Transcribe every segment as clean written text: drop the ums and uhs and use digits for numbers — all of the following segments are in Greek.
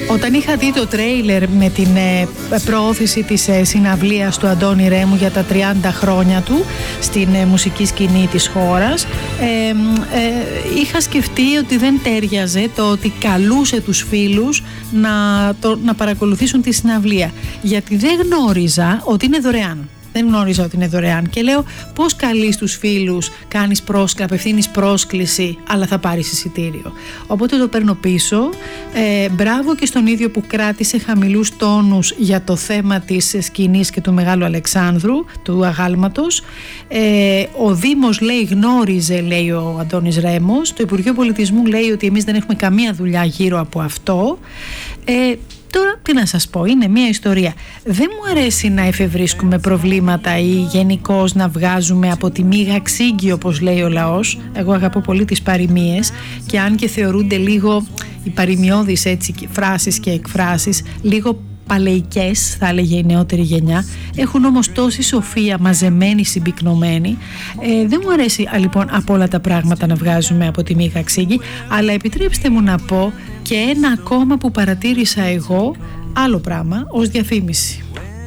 Όταν είχα δει το τρέιλερ με την προώθηση της συναυλίας του Αντώνη Ρέμου για τα 30 χρόνια του στην μουσική σκηνή της χώρας, είχα σκεφτεί ότι δεν τέριαζε το ότι καλούσε τους φίλους να παρακολουθήσουν τη συναυλία, γιατί δεν γνώριζα ότι είναι δωρεάν. Δεν γνώριζα ότι είναι δωρεάν και λέω πώς καλείς τους φίλους, απευθύνεις πρόσκληση, αλλά θα πάρεις εισιτήριο. Οπότε το παίρνω πίσω. Μπράβο και στον ίδιο που κράτησε χαμηλούς τόνους για το θέμα της σκηνής και του Μεγάλου Αλεξάνδρου, του αγάλματος. Ο Δήμος γνώριζε, λέει ο Αντώνης Ρέμος. Το Υπουργείο Πολιτισμού λέει ότι εμείς δεν έχουμε καμία δουλειά γύρω από αυτό. Τώρα τι να σας πω, είναι μια ιστορία. Δεν μου αρέσει να εφευρίσκουμε προβλήματα ή γενικώς να βγάζουμε από τη μύγα ξύγκη, όπως λέει ο λαός. Εγώ αγαπώ πολύ τις παροιμίες, και αν και θεωρούνται λίγο οι παροιμιώδεις φράσεις και εκφράσεις λίγο παλαιικές, θα έλεγε η νεότερη γενιά, έχουν όμως τόση σοφία μαζεμένη, συμπυκνωμένη. Δεν μου αρέσει λοιπόν από όλα τα πράγματα να βγάζουμε από τη μύγα ξύγκη, αλλά επιτρέψτε μου να πω και ένα ακόμα που παρατήρησα εγώ, άλλο πράγμα, ως διαφήμιση.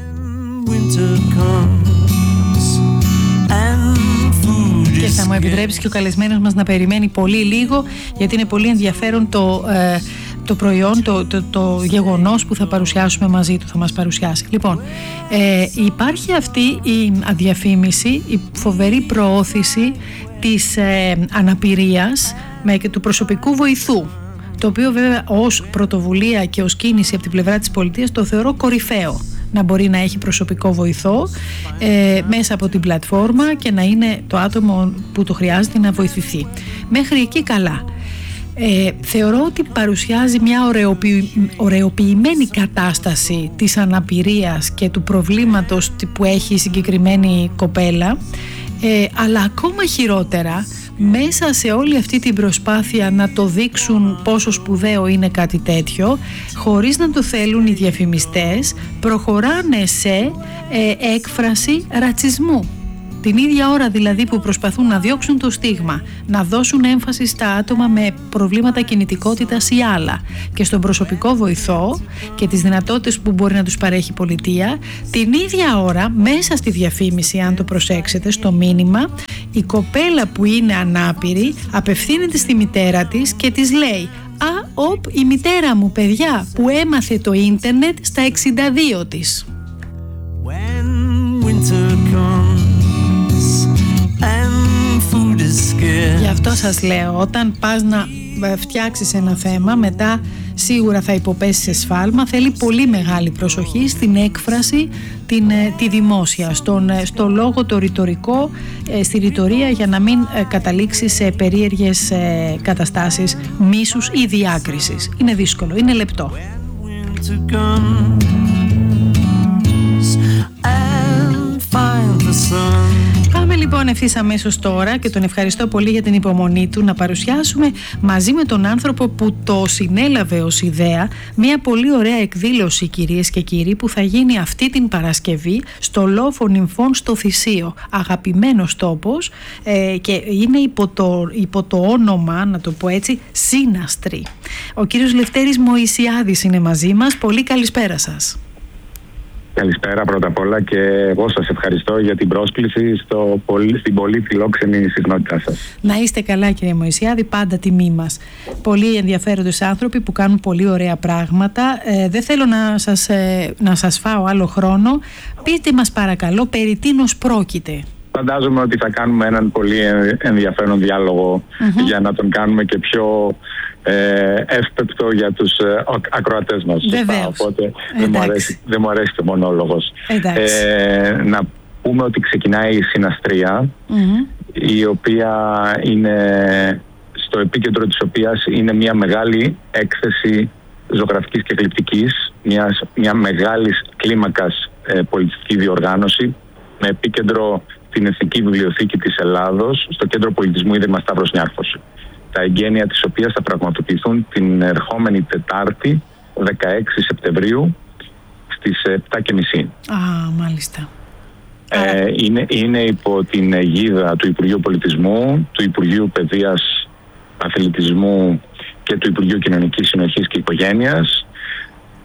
Και θα μου επιτρέψει και ο καλεσμένος μας να περιμένει πολύ λίγο, γιατί είναι πολύ ενδιαφέρον το προϊόν, το γεγονός που θα παρουσιάσουμε μαζί του, θα μας παρουσιάσει. Λοιπόν, υπάρχει αυτή η διαφήμιση, η φοβερή προώθηση της αναπηρίας και του προσωπικού βοηθού, το οποίο βέβαια ως πρωτοβουλία και ως κίνηση από την πλευρά της πολιτείας το θεωρώ κορυφαίο, να μπορεί να έχει προσωπικό βοηθό μέσα από την πλατφόρμα και να είναι το άτομο που το χρειάζεται να βοηθηθεί. Μέχρι εκεί καλά. Θεωρώ ότι παρουσιάζει μια ωρεοποιημένη κατάσταση της αναπηρίας και του προβλήματος που έχει η συγκεκριμένη κοπέλα, αλλά ακόμα χειρότερα, μέσα σε όλη αυτή την προσπάθεια να το δείξουν πόσο σπουδαίο είναι κάτι τέτοιο, χωρίς να το θέλουν οι διαφημιστές, προχωράνε σε έκφραση ρατσισμού. Την ίδια ώρα δηλαδή που προσπαθούν να διώξουν το στίγμα, να δώσουν έμφαση στα άτομα με προβλήματα κινητικότητας ή άλλα και στον προσωπικό βοηθό και τις δυνατότητες που μπορεί να τους παρέχει η πολιτεία, την ίδια ώρα μέσα στη διαφήμιση, αν το προσέξετε, στο μήνυμα, η κοπέλα που είναι ανάπηρη απευθύνεται στη μητέρα της και της λέει η μητέρα μου, παιδιά, που έμαθε το ίντερνετ στα 62 της. Γι' αυτό σας λέω, όταν πας να φτιάξεις ένα θέμα, μετά σίγουρα θα υποπέσεις σε σφάλμα. Θέλει πολύ μεγάλη προσοχή στην έκφραση, τη δημόσια, στο λόγο, το ρητορικό, στη ρητορία, για να μην καταλήξει σε περίεργες καταστάσεις μίσους ή διάκρισης. Είναι δύσκολο, είναι λεπτό. Πάμε λοιπόν ευθύς αμέσως τώρα, και τον ευχαριστώ πολύ για την υπομονή του, να παρουσιάσουμε μαζί με τον άνθρωπο που το συνέλαβε ως ιδέα μια πολύ ωραία εκδήλωση, κυρίες και κύριοι, που θα γίνει αυτή την Παρασκευή στο Λόφο Νυμφών στο Θησίο. Αγαπημένος τόπος, και είναι υπό το όνομα, να το πω έτσι, Σύναστρη. Ο κύριος Λευτέρης Μωυσιάδης είναι μαζί μας. Πολύ καλησπέρα σας. Καλησπέρα πρώτα απ' όλα, και εγώ σας ευχαριστώ για την πρόσκληση στην πολύ φιλόξενη συχνότητά σας. Να είστε καλά, κύριε Μωυσιάδη, πάντα τιμή μας. Πολύ ενδιαφέροντες άνθρωποι που κάνουν πολύ ωραία πράγματα. Δεν θέλω να σας φάω άλλο χρόνο. Πείτε μας παρακαλώ περί τίνος πρόκειται. Φαντάζομαι ότι θα κάνουμε έναν πολύ ενδιαφέρον διάλογο για να τον κάνουμε και πιο εύπεπτο για τους ακροατές μας. Οπότε δεν μου αρέσει και ο μονόλογος. Να πούμε ότι ξεκινάει η Συναστρία, η οποία είναι στο επίκεντρο της οποίας είναι μια μεγάλη έκθεση ζωγραφικής και γλυπτικής, μια μεγάλης κλίμακας πολιτιστική διοργάνωση, με επίκεντρο την Εθνική Βιβλιοθήκη της Ελλάδος, στο Κέντρο Πολιτισμού Ίδρυμα Σταύρος Νιάρχος, τα εγγένεια της οποίας θα πραγματοποιηθούν την ερχόμενη Τετάρτη, 16 Σεπτεμβρίου, στις 7:30. Μάλιστα. Είναι υπό την αιγίδα του Υπουργείου Πολιτισμού, του Υπουργείου Παιδείας, Αθλητισμού και του Υπουργείου Κοινωνικής Συνοχής και Οικογένειας.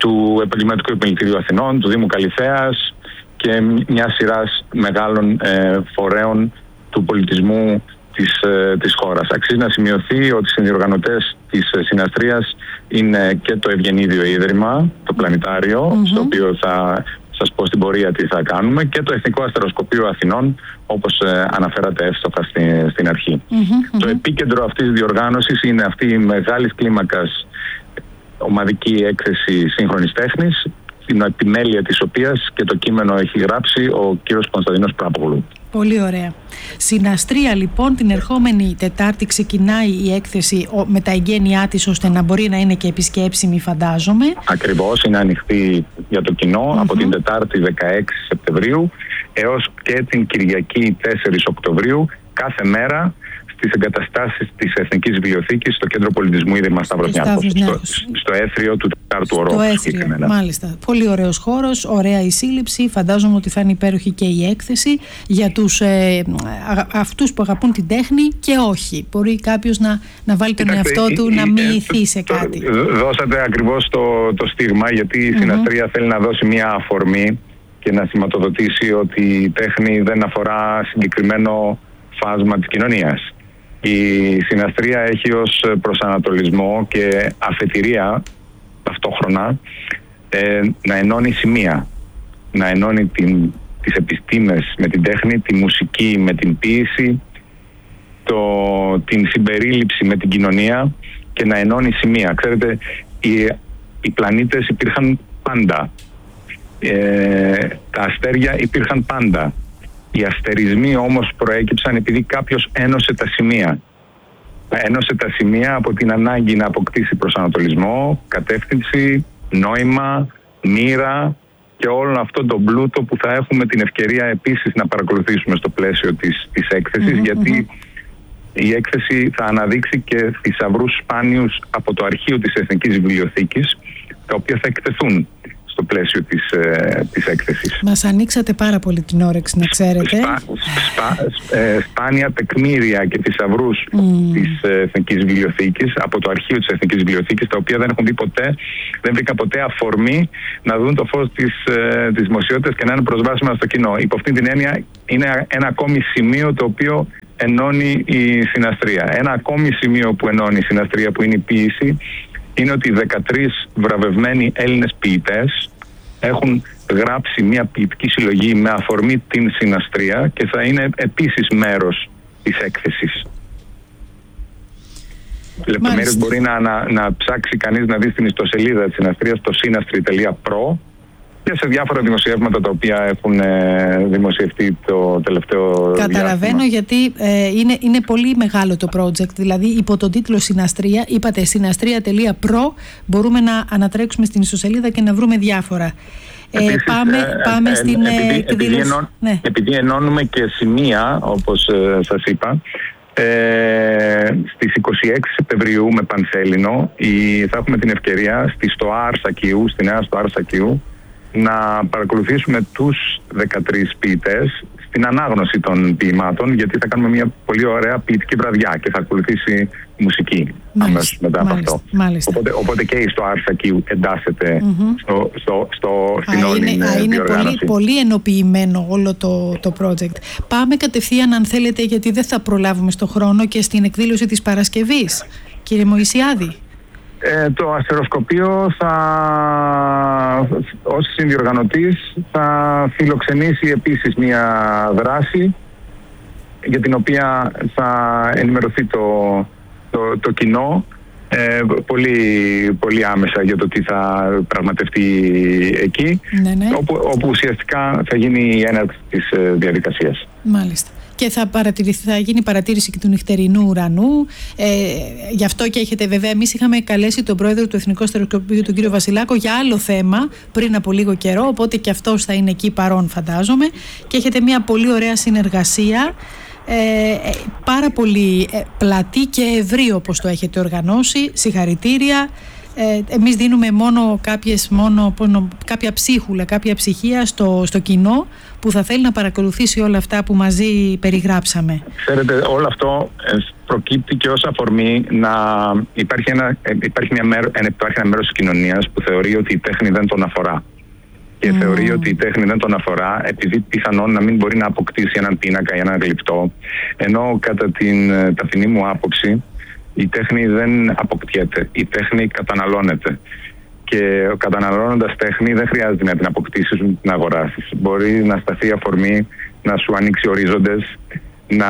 του Επαγγελματικού Επιμελητηρίου Αθηνών, του Δήμου Καλυθέας και μια σειράς μεγάλων φορέων του πολιτισμού της χώρας. Αξίζει να σημειωθεί ότι οι συνδιοργανωτές της συναστρίας είναι και το Ευγενίδιο Ίδρυμα, το Πλανητάριο, στο οποίο θα σας πω στην πορεία τι θα κάνουμε, και το Εθνικό Αστεροσκοπείο Αθηνών, όπως αναφέρατε εύστοχα στην αρχή. Το επίκεντρο αυτής της διοργάνωσης είναι αυτή η μεγάλης κλίμακας ομαδική έκθεση σύγχρονης τέχνης, την επιμέλεια της οποίας και το κείμενο έχει γράψει ο κύριος Κωνσταντίνος Πράπογλου. Πολύ ωραία. Συναστρία λοιπόν, την ερχόμενη Τετάρτη ξεκινάει η έκθεση με τα εγγένειά της, ώστε να μπορεί να είναι και επισκέψιμη, φαντάζομαι. Ακριβώς, είναι ανοιχτή για το κοινό από την Τετάρτη 16 Σεπτεμβρίου έως και την Κυριακή 4 Οκτωβρίου, κάθε μέρα στις εγκαταστάσεις της Εθνικής Βιβλιοθήκης στο Κέντρο Πολιτισμού Ίδρυμα Σταύρος Νιάρχος, στο έθριο του Τετάρτου ορόφου. Μάλιστα. Πολύ ωραίος χώρος, ωραία η σύλληψη. Φαντάζομαι ότι θα είναι υπέροχη και η έκθεση για τους αυτούς που αγαπούν την τέχνη και όχι. Μπορεί κάποιος να βάλει τον εαυτό του να μοιηθεί σε κάτι. Δώσατε ακριβώς το στίγμα, γιατί η συναστρία θέλει να δώσει μια αφορμή και να σηματοδοτήσει ότι η τέχνη δεν αφορά συγκεκριμένο φάσμα της κοινωνίας. Η συναστρία έχει ως προσανατολισμό και αφετηρία ταυτόχρονα να ενώνει σημεία, να ενώνει τις επιστήμες με την τέχνη, τη μουσική με την ποίηση, την συμπερίληψη με την κοινωνία και να ενώνει σημεία. Ξέρετε, οι πλανήτες υπήρχαν πάντα. Τα αστέρια υπήρχαν πάντα. Οι αστερισμοί όμως προέκυψαν επειδή κάποιος ένωσε τα σημεία. Ένωσε τα σημεία από την ανάγκη να αποκτήσει προσανατολισμό, κατεύθυνση, νόημα, μοίρα και όλο αυτό το πλούτο που θα έχουμε την ευκαιρία επίσης να παρακολουθήσουμε στο πλαίσιο της έκθεσης, γιατί η έκθεση θα αναδείξει και θησαυρούς σπάνιους από το αρχείο της Εθνικής Βιβλιοθήκης, τα οποία θα εκτεθούν στο πλαίσιο της έκθεσης. Μας ανοίξατε πάρα πολύ την όρεξη, να ξέρετε. Σπάνια τεκμήρια και θησαυρούς της Εθνικής Βιβλιοθήκης, από το αρχείο της Εθνικής Βιβλιοθήκης, τα οποία δεν βρήκα ποτέ αφορμή να δουν το φως της δημοσιότητας και να είναι προσβάσιμα στο κοινό. Υπό αυτή την έννοια είναι ένα ακόμη σημείο το οποίο ενώνει η συναστρία. Ένα ακόμη σημείο που ενώνει η συναστρία, που είναι η ποίηση, είναι ότι 13 βραβευμένοι Έλληνες ποιητές έχουν γράψει μια ποιητική συλλογή με αφορμή την συναστρία και θα είναι επίσης μέρος της έκθεσης. Λεπτομέρειες μπορεί να ψάξει κανείς να δει στην ιστοσελίδα της συναστρίας, το synastry.pro, και σε διάφορα δημοσιεύματα τα οποία έχουν δημοσιευτεί το τελευταίο Καταλαβαίνω διάστημα. Γιατί είναι πολύ μεγάλο το project. Δηλαδή υπό τον τίτλο Συναστρία, είπατε synastria.pro, μπορούμε να ανατρέξουμε στην ιστοσελίδα και να βρούμε διάφορα. Επίσης, πάμε στην εκδήλωση. Επειδή ενώνουμε και σημεία, όπως σας είπα, στις 26 Σεπτεμβρίου με Πανσέλινο θα έχουμε την ευκαιρία στη Νέα Στοάρ Σακίου να παρακολουθήσουμε τους 13 ποιητές στην ανάγνωση των ποιημάτων, γιατί θα κάνουμε μια πολύ ωραία ποιητική βραδιά και θα ακολουθήσει μουσική αμέσως μετά από αυτό. Οπότε και η Στοάρ Σακίου εντάσσεται στην όλη διοργάνωση. Είναι πολύ ενοποιημένο όλο το project. Πάμε κατευθείαν, αν θέλετε, γιατί δεν θα προλάβουμε στο χρόνο, και στην εκδήλωση της Παρασκευής. Κύριε Μωυσιάδη. Το αστεροσκοπείο ως συνδιοργανωτής θα φιλοξενήσει επίσης μια δράση για την οποία θα ενημερωθεί το κοινό πολύ, πολύ άμεσα για το τι θα πραγματευτεί εκεί, όπου ουσιαστικά θα γίνει η έναρξη της διαδικασίας. Μάλιστα. Και θα γίνει παρατήρηση και του νυχτερινού ουρανού. Γι' αυτό και έχετε, βέβαια, εμείς είχαμε καλέσει τον πρόεδρο του Εθνικού Αστεροσκοπείου, τον κύριο Βασιλάκο, για άλλο θέμα πριν από λίγο καιρό. Οπότε και αυτός θα είναι εκεί παρόν, φαντάζομαι. Και έχετε μια πολύ ωραία συνεργασία. Πάρα πολύ πλατή και ευρύ, όπως το έχετε οργανώσει. Συγχαρητήρια. Εμείς δίνουμε μόνο κάποια ψίχουλα, κάποια ψυχία στο κοινό που θα θέλει να παρακολουθήσει όλα αυτά που μαζί περιγράψαμε. Ξέρετε, όλο αυτό προκύπτει και ως αφορμή να υπάρχει ένα μέρος της κοινωνίας που θεωρεί ότι η τέχνη δεν τον αφορά. Και θεωρεί ότι η τέχνη δεν τον αφορά επειδή πιθανόν να μην μπορεί να αποκτήσει έναν πίνακα ή έναν γλυπτό. Ενώ κατά την ταπεινή μου άποψη η τέχνη δεν αποκτιέται, η τέχνη καταναλώνεται. Και καταναλώνοντας τέχνη δεν χρειάζεται να την αποκτήσεις, να την αγοράσεις. Μπορεί να σταθεί αφορμή, να σου ανοίξει ορίζοντες, να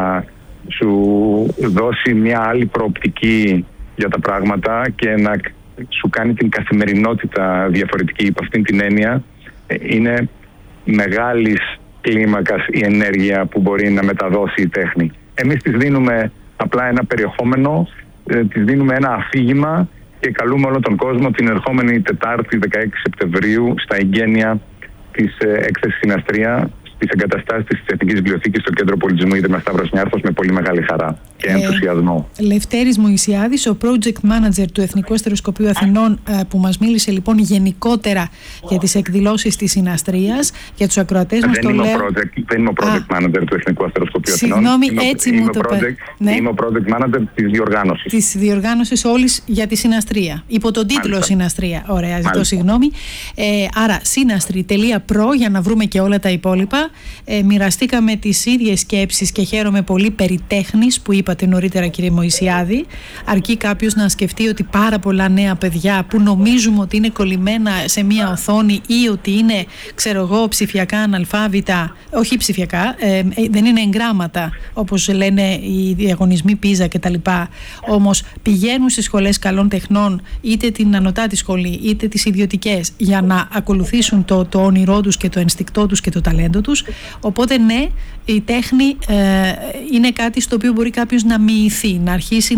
σου δώσει μια άλλη προοπτική για τα πράγματα και να σου κάνει την καθημερινότητα διαφορετική. Υπό αυτήν την έννοια είναι μεγάλης κλίμακας η ενέργεια που μπορεί να μεταδώσει η τέχνη. Εμείς της δίνουμε απλά ένα περιεχόμενο, της δίνουμε ένα αφήγημα και καλούμε όλο τον κόσμο την ερχόμενη Τετάρτη 16 Σεπτεμβρίου στα εγγένεια της έκθεσης Συναστρία στις εγκαταστάσεις της Εθνικής Βιβλιοθήκης στο Κέντρο Πολιτισμού Ίδρυμα Σταύρος Νιάρχος με πολύ μεγάλη χαρά και ενθουσιασμό. Λευτέρης Μωυσιάδης, ο project manager του Εθνικού Αστεροσκοπείου Αθηνών, που μας μίλησε λοιπόν γενικότερα για τις εκδηλώσεις της Συναστρίας. Για τους ακροατές μας το λέω. Δεν είμαι ο project manager του Εθνικού Αστεροσκοπείου Αθηνών. Συγγνώμη, έτσι μου το είπα. Είμαι ο project manager της διοργάνωσης. Της διοργάνωσης όλης για τη Συναστρία. Υπό τον τίτλο Συναστρία. Ωραία, ζητώ συγγνώμη. Άρα, sinastri.pro για να βρούμε και όλα τα υπόλοιπα. Μοιραστήκαμε τις ίδιες σκέψεις και χαίρομαι πολύ περί τέχνης που είπατε νωρίτερα, κύριε Μωυσιάδη. Αρκεί κάποιος να σκεφτεί ότι πάρα πολλά νέα παιδιά που νομίζουμε ότι είναι κολλημένα σε μία οθόνη ή ότι είναι, ξέρω εγώ, ψηφιακά αναλφάβητα, όχι ψηφιακά, δεν είναι εγγράμματα όπως λένε οι διαγωνισμοί PISA κτλ. Όμως πηγαίνουν στις σχολές καλών τεχνών, είτε την ανωτάτη σχολή είτε τις ιδιωτικές, για να ακολουθήσουν το όνειρό τους και το ενστικτό τους και το ταλέντο τους. Οπότε ναι, η τέχνη είναι κάτι στο οποίο μπορεί κάποιος να μοιηθεί, να αρχίσει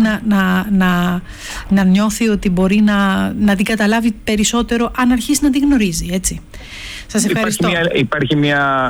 να νιώθει ότι μπορεί να την καταλάβει περισσότερο αν αρχίσει να την γνωρίζει, έτσι. Σας ευχαριστώ. Υπάρχει μια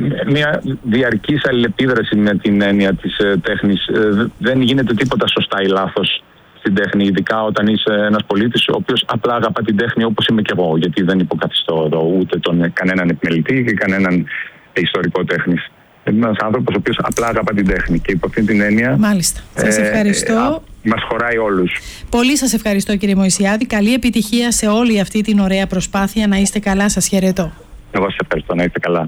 διαρκής αλληλεπίδραση με την έννοια της τέχνης. Δεν γίνεται τίποτα σωστά ή λάθος στην τέχνη, ειδικά όταν είσαι ένας πολίτης ο οποίος απλά αγαπά την τέχνη, όπως είμαι και εγώ, γιατί δεν υποκαθιστώ εδώ ούτε κανέναν επιμελητή και κανέναν ιστορικό τέχνης. Είναι ένας άνθρωπος ο οποίος απλά αγαπά την τέχνη και υπό αυτήν την έννοια. Μάλιστα. Σας ευχαριστώ. Μας χωράει όλους. Πολύ σας ευχαριστώ, κύριε Μωυσιάδη. Καλή επιτυχία σε όλη αυτή την ωραία προσπάθεια. Να είστε καλά. Σας χαιρετώ. Εγώ σας ευχαριστώ. Να είστε καλά.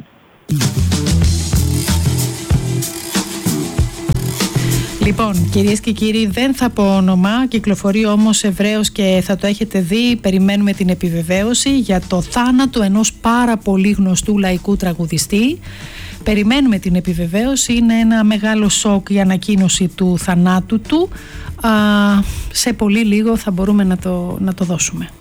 Λοιπόν, κυρίες και κύριοι, δεν θα πω όνομα, κυκλοφορεί όμως ευρέως και θα το έχετε δει. Περιμένουμε την επιβεβαίωση για το θάνατο ενός πάρα πολύ γνωστού λαϊκού τραγουδιστή. Περιμένουμε την επιβεβαίωση, είναι ένα μεγάλο σοκ η ανακοίνωση του θανάτου του. Σε πολύ λίγο θα μπορούμε να το δώσουμε.